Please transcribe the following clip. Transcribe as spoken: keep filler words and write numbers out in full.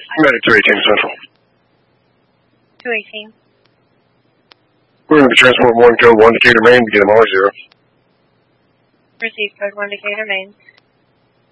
Medic two eighteen Central. two eighteen. We're going to be transport one code one Decatur, Maine, begin M R zero. Receive code one Decatur, Maine.